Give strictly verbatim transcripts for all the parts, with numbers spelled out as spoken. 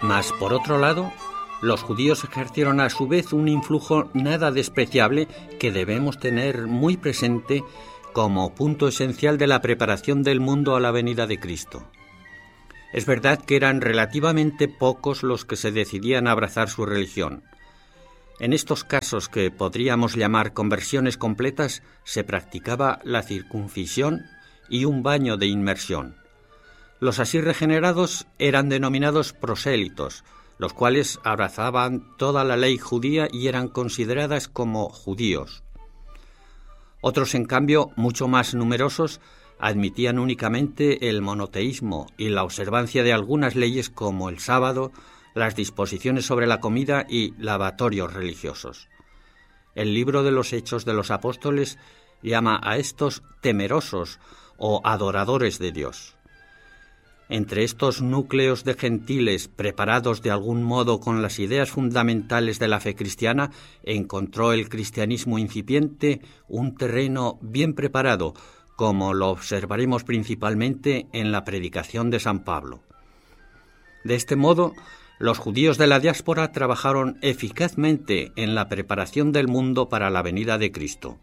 Mas, por otro lado, los judíos ejercieron a su vez un influjo nada despreciable que debemos tener muy presente como punto esencial de la preparación del mundo a la venida de Cristo. Es verdad que eran relativamente pocos los que se decidían a abrazar su religión. En estos casos, que podríamos llamar conversiones completas, se practicaba la circuncisión y un baño de inmersión. Los así regenerados eran denominados prosélitos, los cuales abrazaban toda la ley judía y eran consideradas como judíos. Otros, en cambio, mucho más numerosos, admitían únicamente el monoteísmo y la observancia de algunas leyes como el sábado, las disposiciones sobre la comida y lavatorios religiosos. El libro de los Hechos de los Apóstoles llama a estos temerosos o adoradores de Dios. Entre estos núcleos de gentiles preparados de algún modo con las ideas fundamentales de la fe cristiana, encontró el cristianismo incipiente un terreno bien preparado, como lo observaremos principalmente en la predicación de San Pablo. De este modo, los judíos de la diáspora trabajaron eficazmente en la preparación del mundo para la venida de Cristo.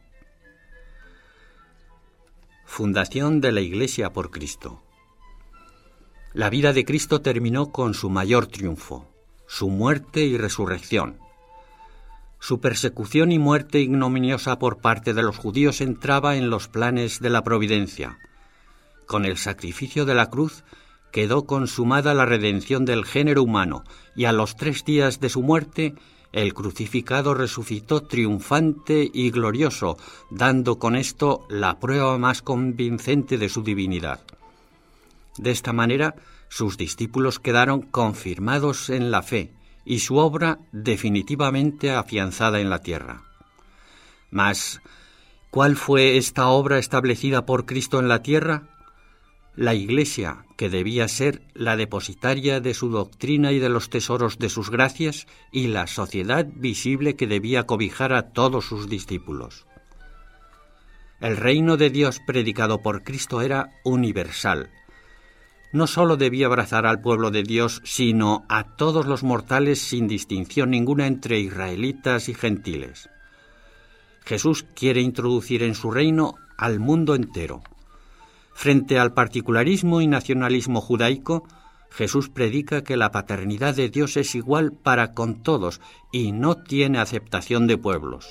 Fundación de la Iglesia por Cristo. La vida de Cristo terminó con su mayor triunfo, su muerte y resurrección. Su persecución y muerte ignominiosa por parte de los judíos entraba en los planes de la providencia. Con el sacrificio de la cruz quedó consumada la redención del género humano, y a los tres días de su muerte, el crucificado resucitó triunfante y glorioso, dando con esto la prueba más convincente de su divinidad. De esta manera, sus discípulos quedaron confirmados en la fe y su obra definitivamente afianzada en la tierra. Mas, ¿cuál fue esta obra establecida por Cristo en la tierra? La Iglesia, que debía ser la depositaria de su doctrina y de los tesoros de sus gracias, y la sociedad visible que debía cobijar a todos sus discípulos. El reino de Dios predicado por Cristo era universal. No sólo debía abrazar al pueblo de Dios, sino a todos los mortales sin distinción ninguna entre israelitas y gentiles. Jesús quiere introducir en su reino al mundo entero. Frente al particularismo y nacionalismo judaico, Jesús predica que la paternidad de Dios es igual para con todos y no tiene aceptación de pueblos.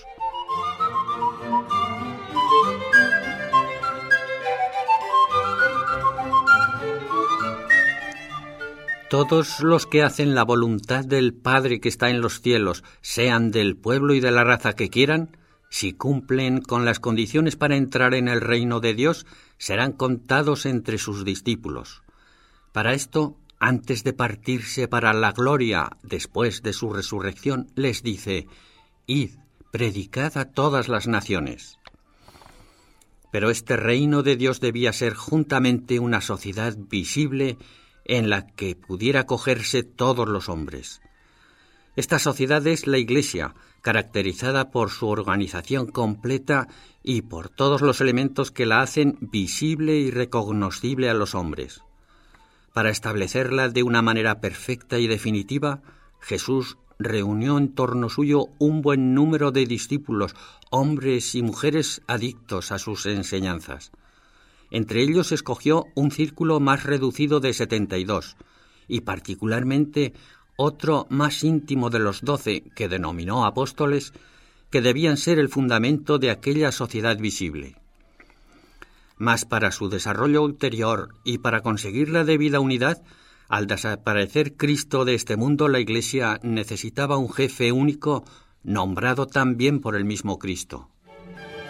Todos los que hacen la voluntad del Padre que está en los cielos, sean del pueblo y de la raza que quieran, si cumplen con las condiciones para entrar en el reino de Dios, serán contados entre sus discípulos. Para esto, antes de partirse para la gloria después de su resurrección, les dice: «Id, predicad a todas las naciones». Pero este reino de Dios debía ser juntamente una sociedad visible en la que pudiera acogerse todos los hombres. Esta sociedad es la Iglesia, caracterizada por su organización completa y por todos los elementos que la hacen visible y recognoscible a los hombres. Para establecerla de una manera perfecta y definitiva, Jesús reunió en torno suyo un buen número de discípulos, hombres y mujeres adictos a sus enseñanzas. Entre ellos escogió un círculo más reducido de setenta y dos, y particularmente otro más íntimo de los doce, que denominó apóstoles, que debían ser el fundamento de aquella sociedad visible. Mas para su desarrollo ulterior y para conseguir la debida unidad, al desaparecer Cristo de este mundo, la Iglesia necesitaba un jefe único, nombrado también por el mismo Cristo.